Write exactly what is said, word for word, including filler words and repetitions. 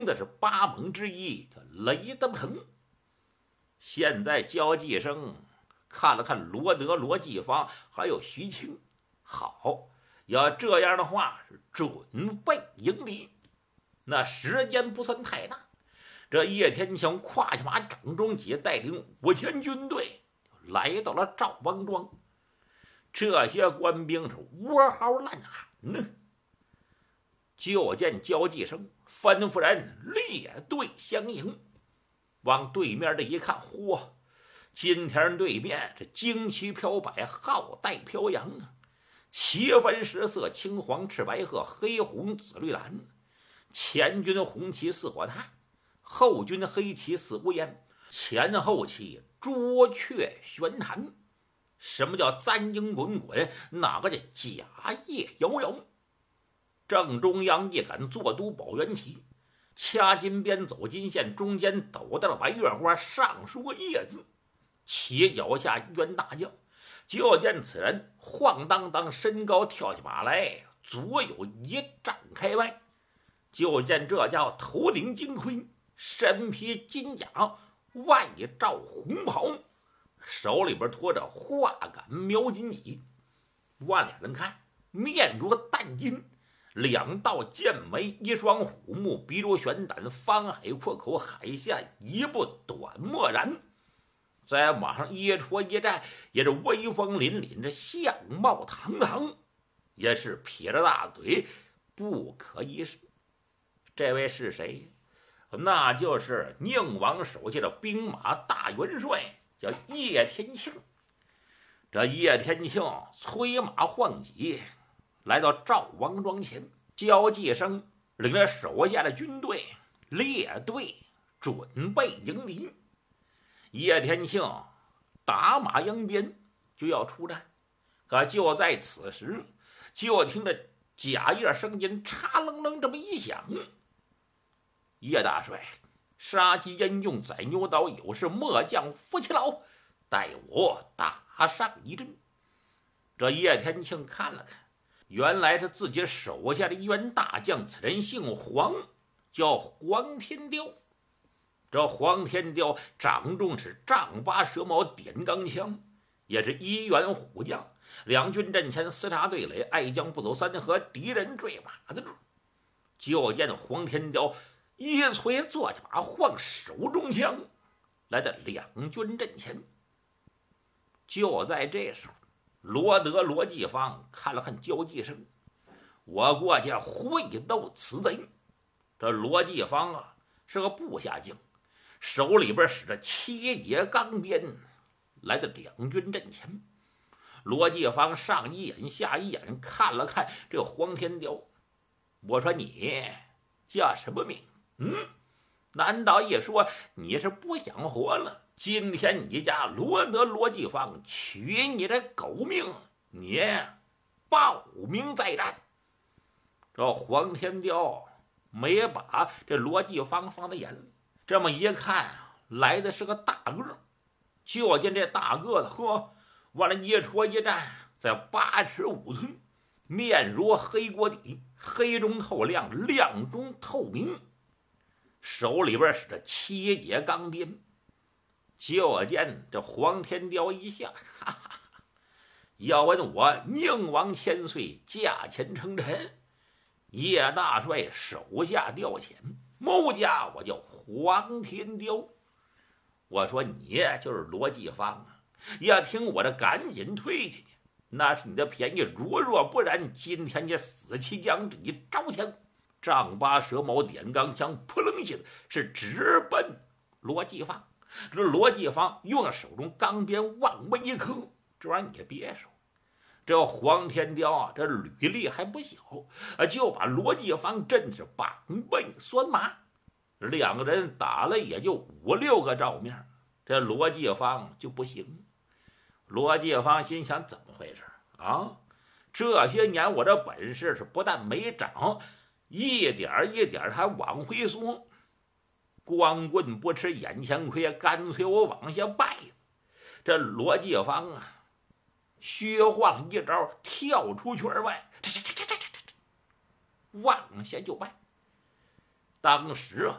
的是八猛之一，叫雷德鹏。现在交际生看了看罗德、罗继芳还有徐青，好，要这样的话是准备迎敌。那时间不算太大，这叶天庆跨下马，整中起，带领五千军队来到了赵王庄。这些官兵是窝嚎烂喊呢。就见交际生吩咐人列队相迎，往对面这一看，嚯！今天对面这旌旗飘摆，号带飘扬啊，旗分十色，青黄赤白褐，黑红紫绿蓝。前军红旗似火炭，后军黑旗似乌烟，前后旗朱雀悬弹。什么叫簪缨滚滚？哪个叫甲叶摇摇？正中央一杆坐都宝元旗，掐金边走金线，中间斗大的白月花，上书个叶字。旗脚下一员大将，就见此人晃荡荡身高跳起马来，足有一丈开外。就见这家伙头顶金盔，身披金甲，外罩红袍，手里边托着画杆描金戟，往脸上看面如淡金，两道剑眉，一双虎目，鼻如悬胆，方海阔口，海下一步短漠然。在马上一戳一站，也是威风凛凛，这相貌堂堂，也是撇着大腿，不可一世。这位是谁？那就是宁王手下的兵马大元帅，叫叶天庆。这叶天庆催马换戟，来到赵王庄前，交际生领着手下的军队列队准备迎敌。叶天庆打马扬鞭就要出战，可就在此时，就听着甲叶声音嚓楞楞这么一响。叶大帅，杀鸡焉用宰牛刀，有事末将夫妻劳，待我打上一阵。这叶天庆看了看，原来是自己手下的一员大将，此人姓黄，叫黄天雕。这黄天雕掌中是丈八蛇矛点钢枪，也是一员虎将。两军阵前厮杀对垒，爱将不走三河，敌人坠马的住。就见黄天雕一催坐起马，晃手中枪，来到两军阵前。就在这时候，罗德、罗继芳看了看交际生，我过去会斗此贼。这罗继芳啊，是个部下将，手里边使着七节钢鞭，来到两军阵前。罗继芳上一眼下一眼看了看这黄天雕，我说你叫什么名？嗯，难道一说你是不想活了？今天你家罗德、罗继芳取你的狗命，你报名再战。这黄天雕没把这罗继芳放在眼里，这么一看，来的是个大个，就见这大个子，呵，往那一戳一站，在八尺五寸，面如黑锅底，黑中透亮，亮中透明，手里边使着七节钢鞭。就见这黄天雕一笑，哈哈哈，要问我宁王千岁，驾前称臣，叶大帅手下调遣，某家我叫黄天雕。我说你就是罗继芳啊，要听我的赶紧退去，那是你的便宜。如若不然，今天你死期将至。一招枪，丈八蛇矛点钢枪，扑棱一下是直奔罗继芳。这罗继芳用手中钢鞭往外一磕，这玩意儿你别说，这黄天雕啊，这履历还不小，就把罗继芳震是膀背酸麻。两个人打了也就五六个照面，这罗继芳就不行。罗继芳心想，怎么回事啊？这些年我这本事是不但没长，一点一点还往回缩。光棍不吃眼前亏，干脆我往下拜。这罗继芳啊，虚晃一招，跳出圈外，这这这这这这往下就拜。 当时啊，